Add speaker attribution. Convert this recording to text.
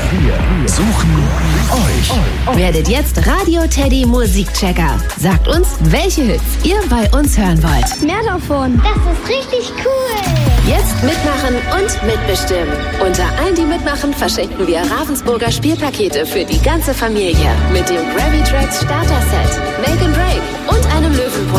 Speaker 1: suchen euch.
Speaker 2: Werdet jetzt Radio Teddy Musikchecker. Sagt uns, welche Hits ihr bei uns hören wollt.
Speaker 3: Mehr davon. Das ist richtig cool.
Speaker 2: Jetzt mitmachen und mitbestimmen. Unter allen, die mitmachen, verschenken wir Ravensburger Spielpakete für die ganze Familie. Mit dem Gravy Tracks Starter Set, Make and Break und einem Löwenpulver.